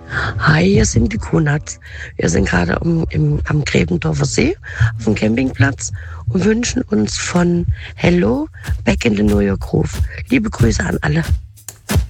Hi, hier sind die Kunats. Wir sind gerade am Gräbendorfer See auf dem Campingplatz und wünschen uns von Hello Back in the New York Groove. Liebe Grüße an alle.